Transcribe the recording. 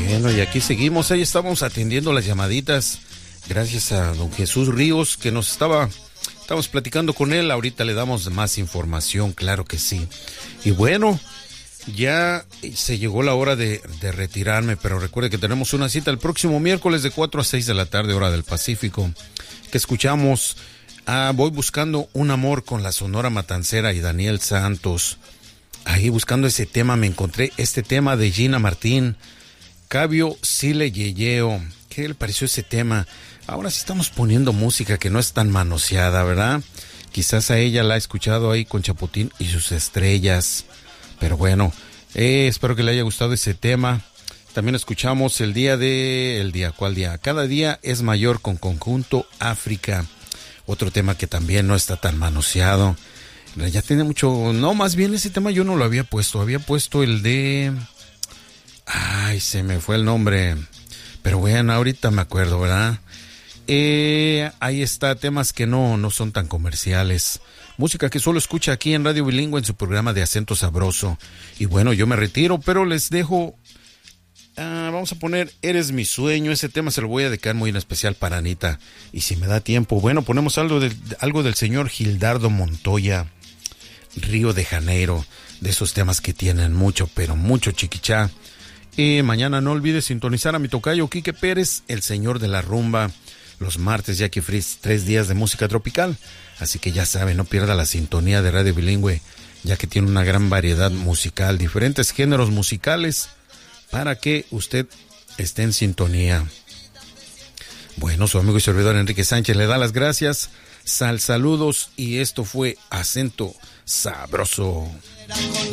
Bueno, y aquí seguimos, ahí estamos atendiendo las llamaditas. Gracias a don Jesús Ríos, que estamos platicando con él. Ahorita le damos más información, claro que sí. Y bueno, ya se llegó la hora de retirarme, pero recuerde que tenemos una cita el próximo miércoles de 4 a 6 de la tarde, hora del Pacífico, que escuchamos Voy buscando un amor con la Sonora Matancera y Daniel Santos. Ahí buscando ese tema me encontré este tema de Gina Martín, Cabio Sile Yeyeo. ¿Qué le pareció ese tema? Ahora sí estamos poniendo música que no es tan manoseada, ¿verdad? Quizás a ella la ha escuchado ahí con Chaputín y sus estrellas. Pero bueno, espero que le haya gustado ese tema. También escuchamos ¿cuál día? Cada día es mayor con Conjunto África. Otro tema que también no está tan manoseado. Ya tiene mucho... No, más bien ese tema yo no lo había puesto. Había puesto el de... Ay, se me fue el nombre. Pero bueno, ahorita me acuerdo, ¿verdad? Ahí está, temas que no son tan comerciales. Música que solo escucha aquí en Radio Bilingüe en su programa de Acento Sabroso. Y bueno, yo me retiro, pero les dejo... vamos a poner Eres mi sueño. Ese tema se lo voy a dedicar muy en especial para Anita. Y si me da tiempo, bueno, ponemos algo del señor Gildardo Montoya, Río de Janeiro. De esos temas que tienen mucho, pero mucho chiquichá. Mañana no olvides sintonizar a mi tocayo Quique Pérez, el señor de la rumba. Los martes Jackie Freeze, 3 días de música tropical. Así que ya sabe, no pierda la sintonía de Radio Bilingüe, ya que tiene una gran variedad musical, diferentes géneros musicales, para que usted esté en sintonía. Bueno, su amigo y servidor Enrique Sánchez le da las gracias. Saludos, y esto fue Acento Sabroso.